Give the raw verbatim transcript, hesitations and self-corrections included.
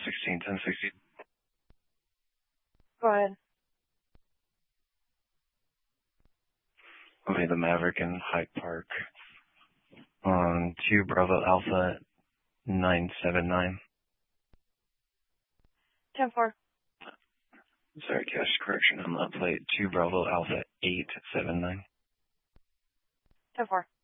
sixteen, ten sixteen. Go ahead. Okay, the Maverick in Hyde Park. On two Bravo Alpha nine seven nine. ten four. Sorry, cash correction on that plate. two Bravo Alpha eight seven nine. ten four.